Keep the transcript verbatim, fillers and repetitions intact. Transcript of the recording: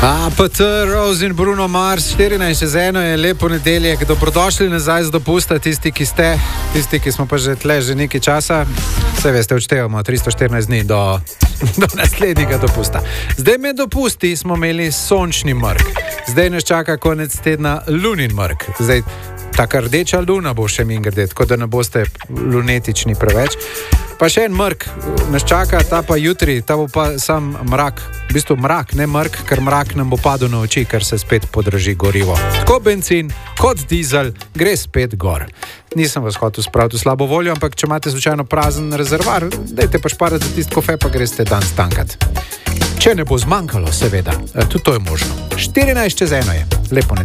A P T, Rose in Bruno Mars, štirinajst čez eno je lepo nedeljek. Dobrodošli nazaj z dopusta, tisti, ki ste, tisti, ki smo pa že tle že nekaj časa. Vse veste, odštevamo tristo štirinajst dni do, do naslednjega dopusta. Zdaj med dopusti smo imeli sončni mrk. Zdaj nas čaka konec tedna lunin mrk. Zdaj, taka rdeča luna bo še mingrde, tako da ne boste lunetični preveč. Pa še en mrk nas čaka, ta pa jutri, ta bo pa sam mrak. V bistvu mrak, ne mrk, ker mrak nam bo padel na oči, ker se spet podraži gorivo. Tako benzin, kot dizel, gre spet gor. Nisem vas hotel spraviti v slabo voljo, ampak če imate slučajno prazen rezervar, dajte pa šparati za tist kofe, pa greste dan stankat. Če ne bo zmanjkalo, seveda, tudi to je možno. štirinajst čez eno je, lepo ne.